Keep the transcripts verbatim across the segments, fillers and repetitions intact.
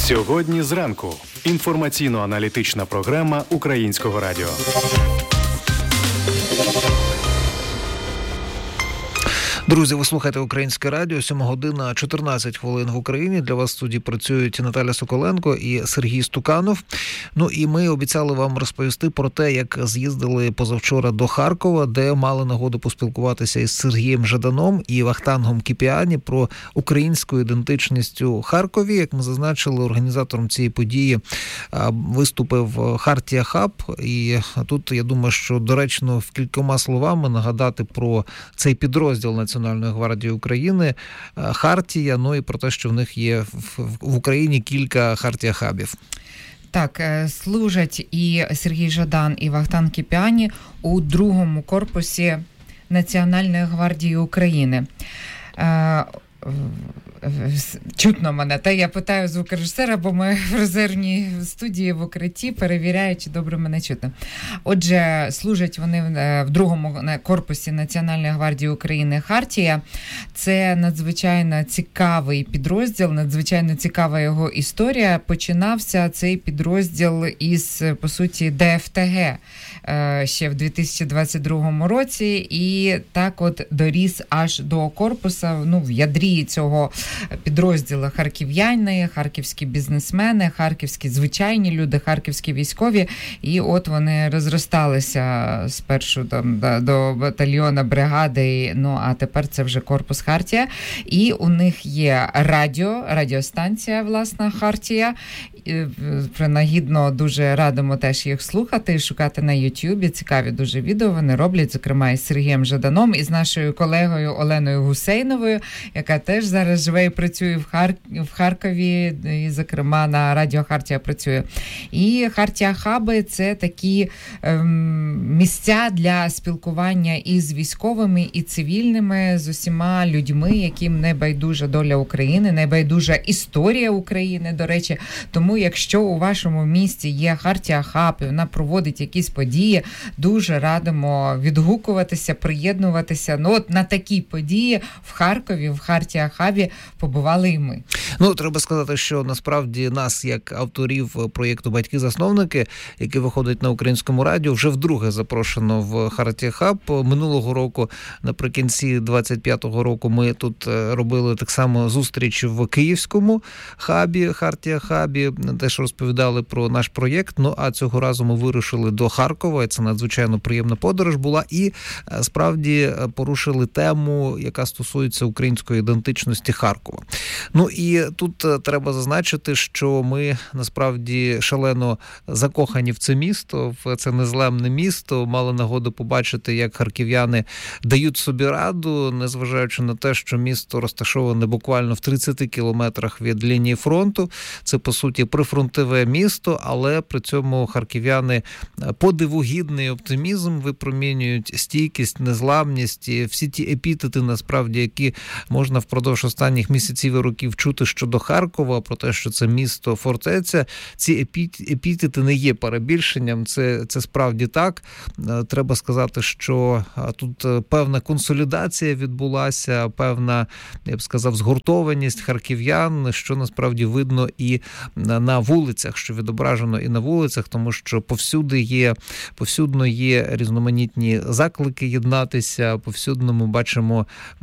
Сьогодні зранку. Інформаційно-аналітична програма Українського радіо. Друзі, ви слухаєте Українське радіо, сьома година чотирнадцять хвилин в Україні. Для вас в студії працюють Наталя Соколенко і Сергій Стуканов. Ну і ми обіцяли вам розповісти про те, як з'їздили позавчора до Харкова, де мали нагоду поспілкуватися із Сергієм Жаданом і Вахтангом Кіпіані про українську ідентичність у Харкові. Як ми зазначили, організатором цієї події виступив Хартія Хаб. І тут, я думаю, що доречно в кількома словами нагадати про цей підрозділ Національної Національної гвардії України, Хартія, ну і про те, що в них є в Україні кілька Хартія-хабів. Так, служать і Сергій Жадан, і Вахтанг Кіпіані у другому корпусі Національної гвардії України. Чутно мене, та я питаю звукорежисера, бо ми в резервній студії в укритті, перевіряю, чи добре мене чутно. Отже, служать вони в другому корпусі Національної гвардії України Хартія. Це надзвичайно цікавий підрозділ, надзвичайно цікава його історія. Починався цей підрозділ із, по суті, Де Еф Те Ге ще в дві тисячі двадцять другому році, і так от доріс аж до корпуса, ну, в ядрі цього підрозділу харків'яни, харківські бізнесмени, харківські звичайні люди, харківські військові, і от вони розросталися спершу там до батальйона, бригади, ну, а тепер це вже корпус Хартія, і у них є радіо, радіостанція, власна, Хартія. Принагідно дуже радимо теж їх слухати і шукати на Ютубі. Цікаві дуже відео вони роблять, зокрема із Сергієм Жаданом, і з нашою колегою Оленою Гусейновою, яка теж зараз живе і працює в, Хар... в Харкові, і, зокрема, на радіо Хартія працює. І Хартія-хаби – це такі ем, місця для спілкування із військовими, і цивільними, з усіма людьми, яким не байдужа доля України, не байдужа історія України, до речі. Тому якщо у вашому місті є Хартія-хаб, і вона проводить якісь події, дуже радимо відгукуватися, приєднуватися. Ну, от на такі події в Харкові, в Хартія-хабі побували і ми. Ну, треба сказати, що насправді нас, як авторів проєкту «Батьки-засновники», який виходить на Українському радіо, вже вдруге запрошено в Хартія-хаб. Минулого року, наприкінці двадцять п'ятого року, ми тут робили так само зустріч в Київському хабі, Хартія-хабі, теж розповідали про наш проєкт. Ну, а цього разу ми вирушили до Харкова, і це надзвичайно приємна подорож була, і справді порушили тему, яка стосується української ідентичності Харкова. Ну, і тут треба зазначити, що ми насправді шалено закохані в це місто, в це незламне місто, мали нагоду побачити, як харків'яни дають собі раду, незважаючи на те, що місто розташоване буквально в тридцяти кілометрах від лінії фронту. Це, по суті, прифронтове місто, але при цьому харків'яни подивогідний оптимізм випромінюють, стійкість, незламність, і всі ті епітети, насправді, які можна впродовж останніх місяців і років чути щодо Харкова, про те, що це місто-фортеця. Ці епітети не є перебільшенням, це, це справді так. Треба сказати, що тут певна консолідація відбулася, певна, я б сказав, згуртованість харків'ян, що насправді видно і на вулицях, що відображено і на вулицях, тому що повсюди є, повсюдно є різноманітні заклики єднатися, повсюдно ми бачимо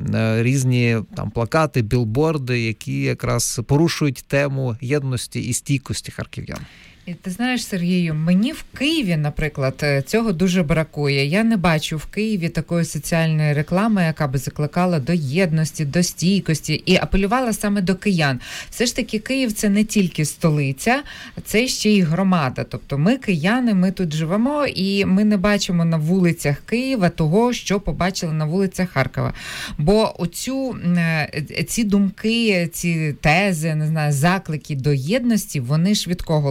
різні там плакати, білборди, які якраз порушують тему єдності і стійкості харків'ян. І ти знаєш, Сергію, мені в Києві, наприклад, цього дуже бракує. Я не бачу в Києві такої соціальної реклами, яка би закликала до єдності, до стійкості і апелювала саме до киян. Все ж таки, Київ – це не тільки столиця, це ще й громада. Тобто ми кияни, ми тут живемо, і ми не бачимо на вулицях Києва того, що побачили на вулицях Харкова. Бо оцю, ці думки, ці тези, не знаю, заклики до єдності, вони швидко лунають.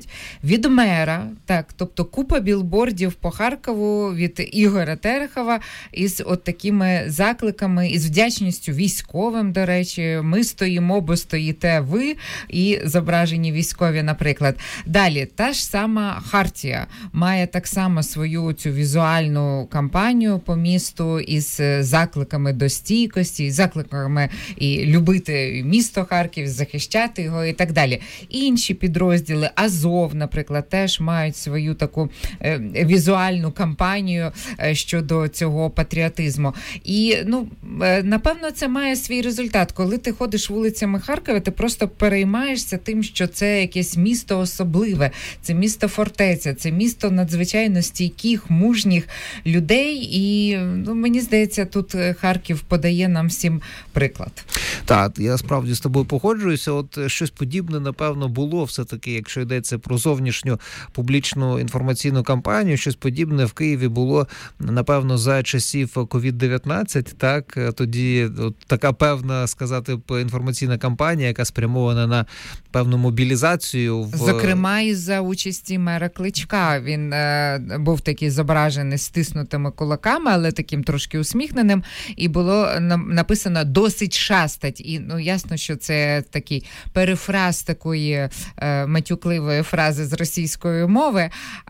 починають. Від мера, так, тобто купа білбордів по Харкову від Ігоря Терехова із от такими закликами, із вдячністю військовим, до речі, ми стоїмо, бо стоїте ви, і зображені військові, наприклад. Далі, та ж сама Хартія має так само свою цю візуальну кампанію по місту із закликами до стійкості, закликами і любити місто Харків, захищати його і так далі. Інші підрозділи, Азов, наприклад, теж мають свою таку е, візуальну кампанію е, щодо цього патріотизму. І, ну, е, напевно, це має свій результат. Коли ти ходиш вулицями Харкова, ти просто переймаєшся тим, що це якесь місто особливе, це місто фортеця, це місто надзвичайно стійких, мужніх людей. І, ну, мені здається, тут Харків подає нам всім приклад. Так, я справді з тобою погоджуюся. От щось подібне, напевно, було все-таки, якщо йдеться про зовнішню публічну інформаційну кампанію, щось подібне в Києві було, напевно, за часів ковід дев'ятнадцять, так, тоді от така певна, сказати б, інформаційна кампанія, яка спрямована на певну мобілізацію. В... Зокрема, і за участі мера Кличка. Він е, був такий зображений стиснутими кулаками, але таким трошки усміхненим, і було написано «досить шастать». І, ну, ясно, що це такий перефраз такої е, матюкливої фрази з російської мови,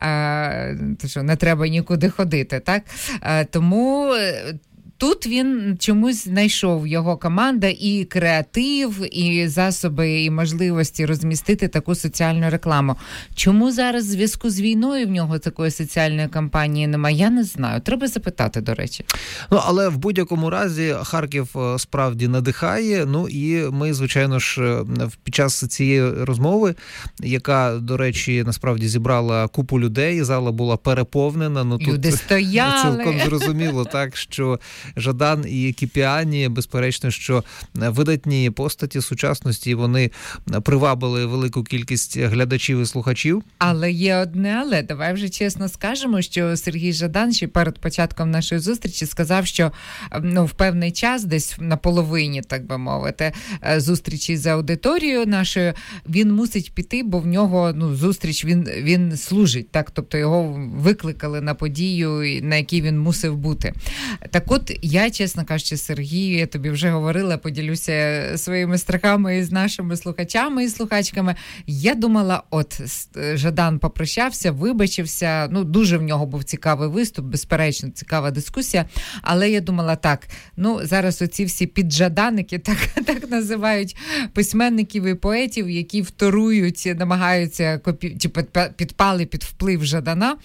е, то що не треба нікуди ходити, так? Е, тому... Тут він чомусь знайшов, його команда, і креатив, і засоби, і можливості розмістити таку соціальну рекламу. Чому зараз в зв'язку з війною в нього такої соціальної кампанії немає, я не знаю. Треба запитати, до речі. Ну, але в будь-якому разі Харків справді надихає. Ну, і ми, звичайно ж, під час цієї розмови, яка, до речі, насправді зібрала купу людей, зала була переповнена. Ну, люди тут стояли. Цілком зрозуміло, так, що Жадан і Кіпіані, безперечно, що видатні постаті сучасності, вони привабили велику кількість глядачів і слухачів. Але є одне але. Давай вже чесно скажемо, що Сергій Жадан ще перед початком нашої зустрічі сказав, що, ну, в певний час, десь на половині, так би мовити, зустрічі з аудиторією нашою, він мусить піти, бо в нього, ну, зустріч, він, він служить, так, тобто його викликали на подію, на якій він мусив бути. Так от, я, чесно кажучи, Сергію, я тобі вже говорила, поділюся своїми страхами із нашими слухачами і слухачками. Я думала, от, Жадан попрощався, вибачився, ну, дуже в нього був цікавий виступ, безперечно, цікава дискусія, але я думала, так, ну, зараз оці всі піджаданики, так, так називають письменників і поетів, які вторують, намагаються копі... чи підпали під вплив Жадана,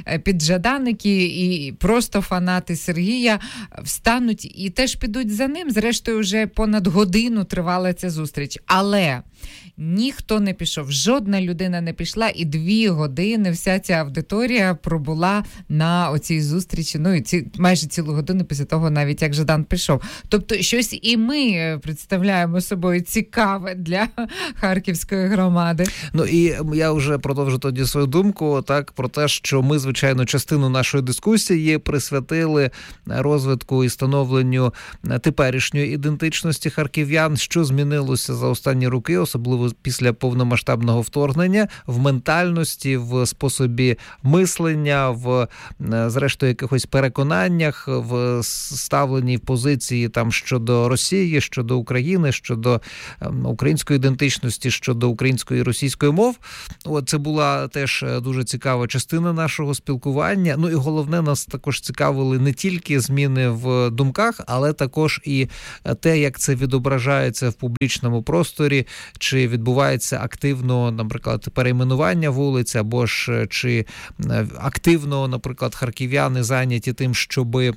піджаданики і просто фанати Сергія встануть і теж підуть за ним. Зрештою, вже понад годину тривала ця зустріч. Але ніхто не пішов, жодна людина не пішла, і дві години вся ця аудиторія пробула на оцій зустрічі, ну і ці, майже цілу годину після того, навіть як Жадан пішов. Тобто щось і ми представляємо собою цікаве для харківської громади. Ну і я вже продовжу тоді свою думку, так, про те, що ми, звичайно, частину нашої дискусії присвятили розвитку і становленню теперішньої ідентичності харків'ян, що змінилося за останні роки, особливо після повномасштабного вторгнення, в ментальності, в способі мислення, в, зрештою, якихось переконаннях, в ставленні в позиції там щодо Росії, щодо України, щодо української ідентичності, щодо української і російської мов. От це була теж дуже цікава частина нашого спілкування. Ну і головне, нас також цікавили не тільки зміни в думках, але також і те, як це відображається в публічному просторі, чи відбувається активно, наприклад, перейменування вулиць, або ж чи активно, наприклад, харків'яни зайняті тим, щоби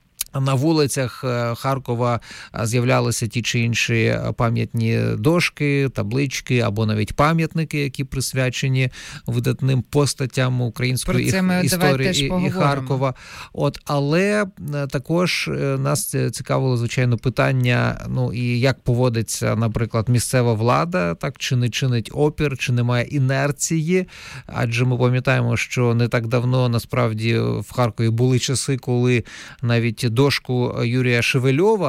на вулицях Харкова з'являлися ті чи інші пам'ятні дошки, таблички або навіть пам'ятники, які присвячені видатним постатям української історії і, і Харкова. От, але також нас цікавило, звичайно, питання, ну і як поводиться, наприклад, місцева влада, так, чи не чинить опір, чи немає інерції, адже ми пам'ятаємо, що не так давно, насправді, в Харкові були часи, коли навіть дошку Юрія Шевельова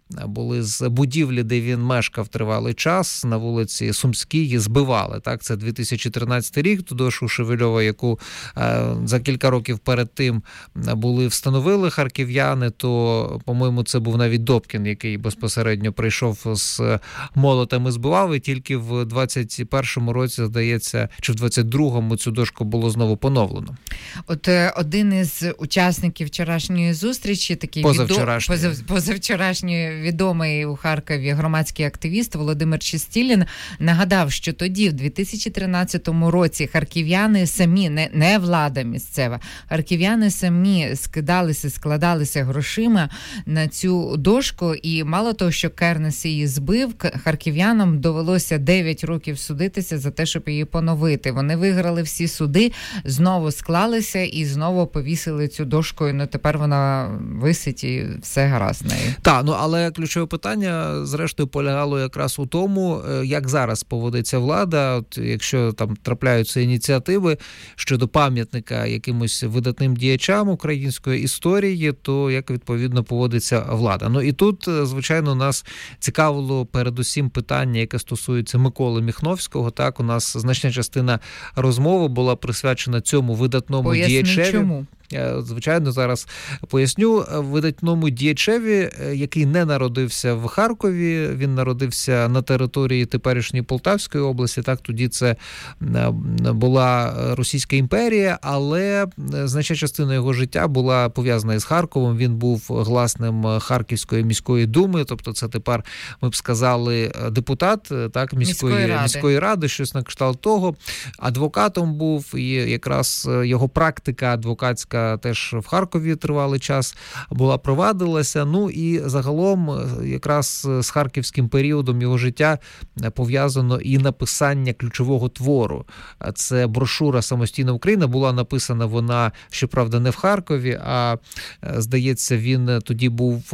були з будівлі, де він мешкав тривалий час, на вулиці Сумській, збивали. Так, це дві тисячі тринадцятий рік, ту дошу Шевельова, яку за кілька років перед тим були встановили харків'яни, то, по-моєму, це був навіть Добкін, який безпосередньо прийшов з молотами, збивав, і тільки в двадцять першому році, здається, чи в двадцять другому цю дошку було знову поновлено. От один із учасників вчорашньої зустрічі, такий позавчорашньої, відо... позав... позавчорашньої відомий у Харкові громадський активіст Володимир Чистілін нагадав, що тоді, в дві тисячі тринадцятому році, харків'яни самі, не, не влада місцева, харків'яни самі скидалися, складалися грошима на цю дошку, і мало того, що Кернес її збив, харків'янам довелося дев'ять років судитися за те, щоб її поновити. Вони виграли всі суди, знову склалися і знову повісили цю дошку, і ну, тепер вона висить і все гаразд з нею. Так, ну але ключове питання, зрештою, полягало якраз у тому, як зараз поводиться влада. От, якщо там трапляються ініціативи щодо пам'ятника якимось видатним діячам української історії, то як відповідно поводиться влада. Ну і тут, звичайно, нас цікавило передусім питання, яке стосується Миколи Міхновського. Так, у нас значна частина розмови була присвячена цьому видатному Поясни, діячеві. Чому? Звичайно, зараз поясню. Видатному діячеві, який не народився в Харкові, він народився на території теперішньої Полтавської області, так, тоді це була Російська імперія, але значна частина його життя була пов'язана із Харковом, він був гласним Харківської міської думи, тобто це тепер, ми б сказали, депутат, так, міської, міської, ради. міської ради, щось на кшталт того, адвокатом був, і якраз його практика адвокатська теж в Харкові тривалий час була, провадилася. Ну і загалом якраз з харківським періодом його життя пов'язано і написання ключового твору. Це брошура «Самостійна Україна». Була написана вона, щоправда, не в Харкові, а, здається, він тоді був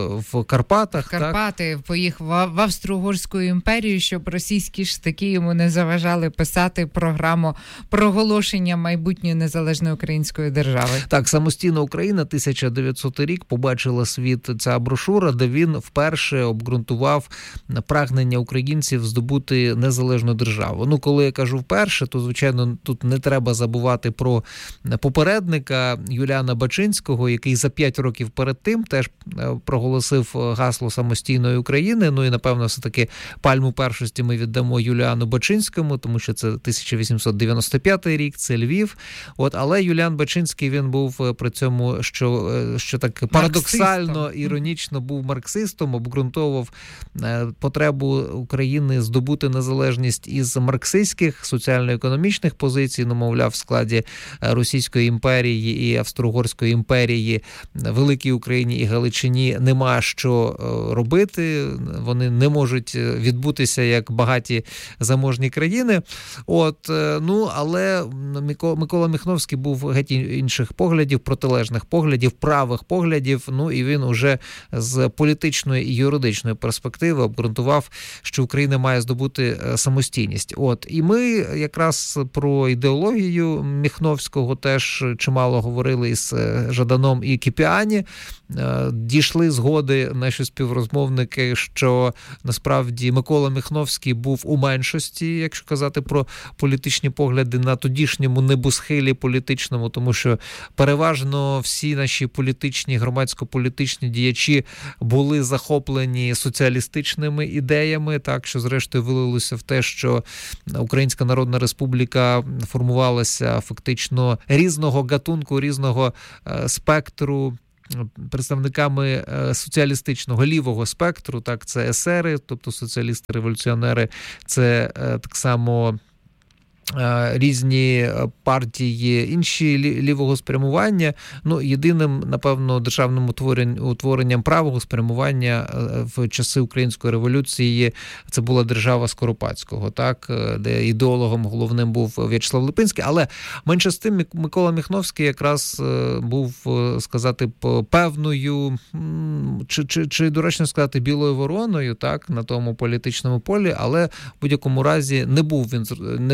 в Карпатах. В Карпати, так? поїхав в Австро-Угорську імперію, щоб російські штики йому не заважали писати програму проголошення майбутньої незалежної української держави. Так, «Самостійна Україна», тисяча дев'ятсотий рік, побачила світ ця брошура, де він вперше обґрунтував прагнення українців здобути незалежну державу. Ну, коли я кажу вперше, то, звичайно, тут не треба забувати про попередника Юліана Бачинського, який за п'ять років перед тим теж проголосив гасло самостійної України. Ну і, напевно, все-таки пальму першості ми віддамо Юліану Бачинському, тому що це тисяча вісімсот дев'яносто п'ятий рік, це Львів. От, але Юліан Бачинський, він був при цьому, що, що так парадоксально, марксистом. Іронічно був марксистом, обґрунтовував потребу України здобути незалежність із марксистських соціально-економічних позицій, ну, мовляв, в складі Російської імперії і Австро-Угорської імперії Великій Україні і Галичині нема що робити, вони не можуть відбутися як багаті заможні країни. От, ну, але Микола Міхновський був геть інших поглядів, протилежних поглядів, правих поглядів, ну і він уже з політичної і юридичної перспективи обґрунтував, що Україна має здобути самостійність. От, і ми якраз про ідеологію Міхновського теж чимало говорили із Жаданом і Кіпіані. Дійшли згоди наші співрозмовники, що насправді Микола Міхновський був у меншості, якщо казати про політичні погляди, на тодішньому небосхилі політичному, тому що переважно всі наші політичні, громадсько-політичні діячі були захоплені соціалістичними ідеями, так, що зрештою вилилося в те, що Українська Народна Республіка формувалася фактично різного гатунку, різного спектру, представниками соціалістичного лівого спектру, так, це есери, тобто соціалісти-революціонери, це так само різні партії, інші лівого спрямування. Ну, єдиним, напевно, державним утворенням правого спрямування в часи Української революції це була держава Скоропадського, так, де ідеологом головним був В'ячеслав Липинський, але менше з тим Микола Міхновський якраз був, сказати, певною, чи, чи, чи доречно сказати, білою вороною, так, на тому політичному полі, але в будь-якому разі не був він, не був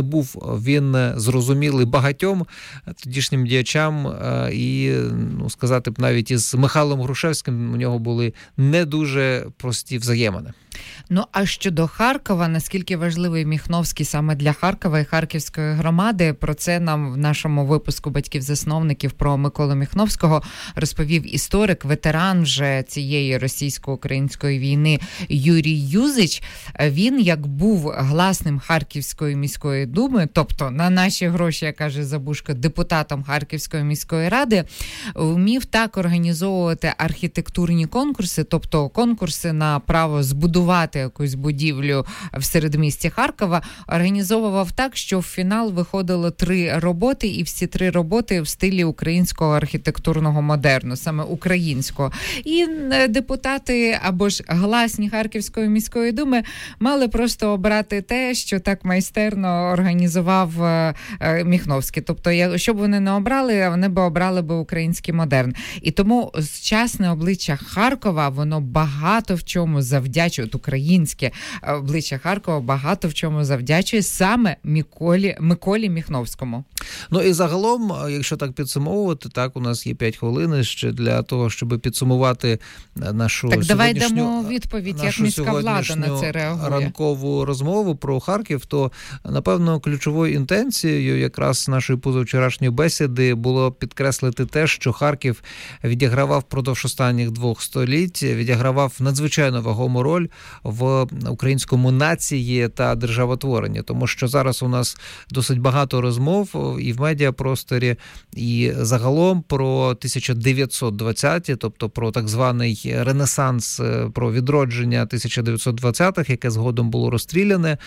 він зрозумілий багатьом тодішнім діячам, і, ну, сказати б, навіть із Михайлом Грушевським у нього були не дуже прості взаємини. Ну, а щодо Харкова, наскільки важливий Міхновський саме для Харкова і Харківської громади, про це нам в нашому випуску батьків-засновників про Миколу Міхновського розповів історик, ветеран вже цієї російсько-української війни Юрій Юзич. Він, як був гласним Харківської міської думи, тобто на наші гроші, як каже Забушко, депутатом Харківської міської ради, вмів так організовувати архітектурні конкурси, тобто конкурси на право збудувати якусь будівлю в середмісті Харкова, організовував так, що в фінал виходило три роботи, і всі три роботи в стилі українського архітектурного модерну, саме українського. І депутати або ж гласні Харківської міської думи мали просто обрати те, що так майстерно організував Міхновський. Тобто, якщо б вони не обрали, вони б обрали б український модерн. І тому сучасне обличчя Харкова, воно багато в чому завдячує, українське обличчя Харкова багато в чому завдячує саме Миколі, Миколі Міхновському. Ну і загалом, якщо так підсумовувати, так, у нас є п'ять хвилин ще для того, щоб підсумувати нашу так, давай сьогоднішню, дамо відповідь, як міська влада на це реагує. Ранкову розмову про Харків, то, напевно, ключовою інтенцією якраз нашої позавчорашньої бесіди було підкреслити те, що Харків відігравав впродовж останніх двох століть, відігравав надзвичайно вагому роль в українському нації та державотворенні, тому що зараз у нас досить багато розмов і в медіапросторі, і загалом про тисяча дев'ятсот двадцяті, тобто про так званий ренесанс, про відродження тисяча дев'ятсот двадцятих, яке згодом було розстріляне.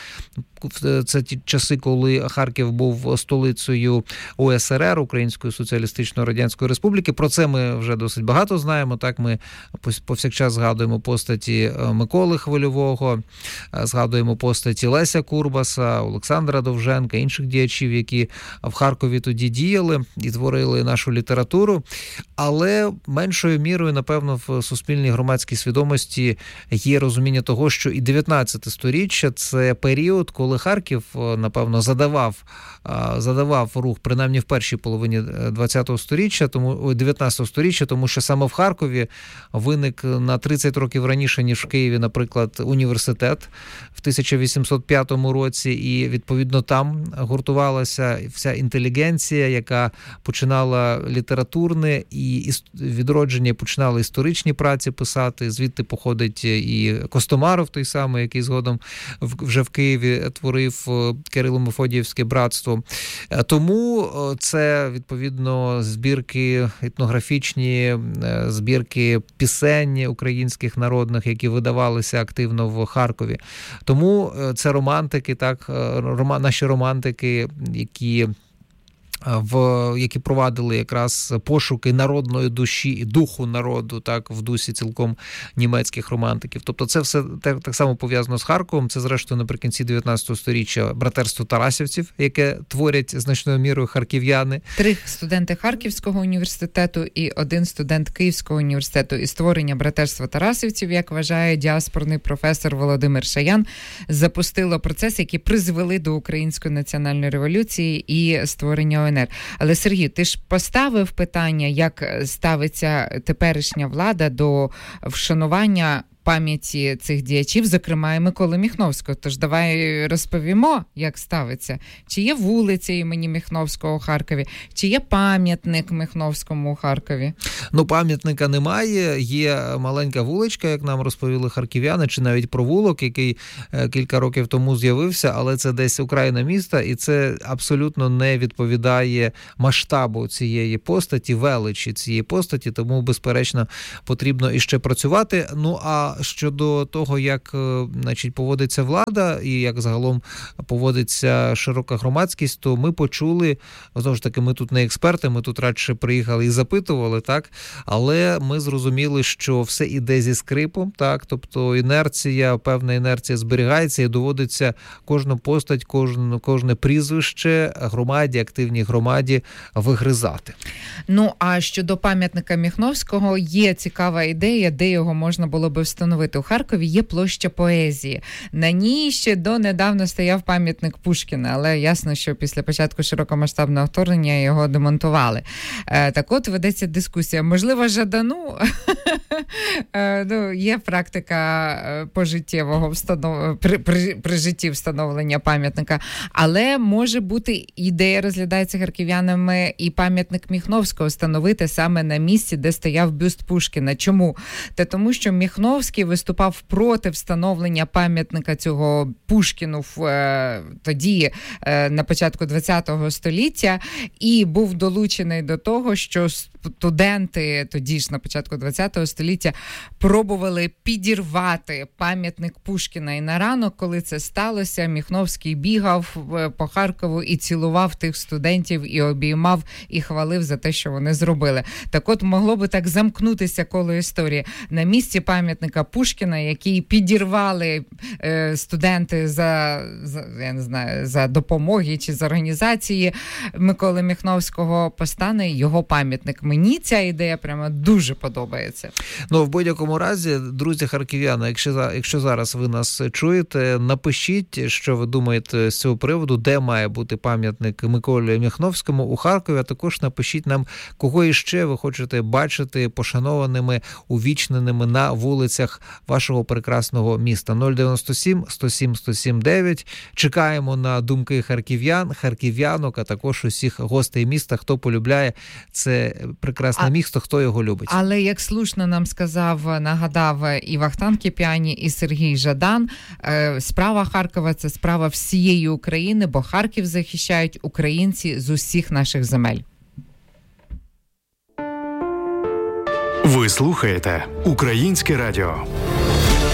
Це ті часи, коли Харків був столицею У С Р Р, Української Соціалістичної Радянської Республіки. Про це ми вже досить багато знаємо. Так, ми повсякчас згадуємо постаті Миколи Хвильового, згадуємо постаті Леся Курбаса, Олександра Довженка, інших діячів, які в Харкові тоді діяли і творили нашу літературу. Але меншою мірою, напевно, в суспільній громадській свідомості є розуміння того, що і дев'ятнадцяте сторіччя – це період, коли Харків, напевно, задавав, задавав рух, принаймні в першій половині двадцятого сторіччя, тому дев'ятнадцятого сторіччя, тому що саме в Харкові виник на тридцять років раніше, ніж в Києві, наприклад, університет в тисяча вісімсот п'ятому році, і, відповідно, там гуртувалася вся інтелігенція, яка починала літературне і відродження, починала історичні праці писати, звідти походить і Костомаров той самий, який згодом вже в Києві творив Кирило-Мефодіївське братство. Тому це, відповідно, збірки етнографічні, збірки пісень українських народних, які видавалися активно в Харкові. Тому це романтики, так, наші романтики, які в які провадили якраз пошуки народної душі і духу народу, так, в дусі цілком німецьких романтиків. Тобто це все так, так само пов'язано з Харковом. Це, зрештою, наприкінці дев'ятнадцятого сторіччя братерство тарасівців, яке творять значною мірою харків'яни. Три студенти Харківського університету і один студент Київського університету. І створення братерства тарасівців, як вважає діаспорний професор Володимир Шаян, запустило процес, які призвели до Української національної революції і створення О Н Р. Але, Сергій, ти ж поставив питання, як ставиться теперішня влада до вшанування пам'яті цих діячів, зокрема і Миколи Міхновського. Тож давай розповімо, як ставиться. Чи є вулиця імені Міхновського у Харкові? Чи є пам'ятник Міхновському у Харкові? Ну, пам'ятника немає. Є маленька вуличка, як нам розповіли харків'яни, чи навіть провулок, який кілька років тому з'явився, але це десь окраїна міста, і це абсолютно не відповідає масштабу цієї постаті, величі цієї постаті, тому, безперечно, потрібно іще працювати. Ну, а щодо того, як, значить, поводиться влада і як загалом поводиться широка громадськість, то ми почули, знову ж таки, ми тут не експерти, ми тут радше приїхали і запитували, так, але ми зрозуміли, що все іде зі скрипом, так, тобто інерція, певна інерція зберігається і доводиться кожну постать, кожне, кожне прізвище громаді, активній громаді вигризати. Ну, а щодо пам'ятника Міхновського, є цікава ідея, де його можна було би встановити. встановити у Харкові, є площа поезії. На ній ще донедавна стояв пам'ятник Пушкіна, але ясно, що після початку широкомасштабного вторгнення його демонтували. Так от ведеться дискусія. Можливо, Жадану ну, є практика пожиттєвого встанов... при, при, при житті встановлення пам'ятника, але може бути ідея, розглядається харків'янами, і пам'ятник Міхновського встановити саме на місці, де стояв бюст Пушкіна. Чому? Та тому, що Міхновський виступав проти встановлення пам'ятника цього Пушкіну в, е, тоді, е, на початку ХХ століття, і був долучений до того, що студенти тоді ж на початку ХХ століття пробували підірвати пам'ятник Пушкіна. І на ранок, коли це сталося, Міхновський бігав по Харкову і цілував тих студентів, і обіймав, і хвалив за те, що вони зробили. Так от, могло би так замкнутися коло історії. На місці пам'ятника Пушкіна, який підірвали е, студенти за, за, я не знаю, за допомоги чи за організації Миколи Міхновського, постане його пам'ятник. Мені ця ідея прямо дуже подобається. Ну, в будь-якому разі, друзі харків'яни, якщо, якщо зараз ви нас чуєте, напишіть, що ви думаєте з цього приводу, де має бути пам'ятник Миколі Міхновському у Харкові, а також напишіть нам, кого іще ви хочете бачити пошанованими, увічненими на вулицях вашого прекрасного міста. нуль дев'яносто сім сто сім сто сім дев'ять. Чекаємо на думки харків'ян, харків'янок, а також усіх гостей міста, хто полюбляє це прекрасне а, місто, хто його любить. Але, як слушно нам сказав, нагадав і Вахтанг Кіпіані, і Сергій Жадан, справа Харкова – це справа всієї України, бо Харків захищають українці з усіх наших земель. Ви слухаєте Українське радіо.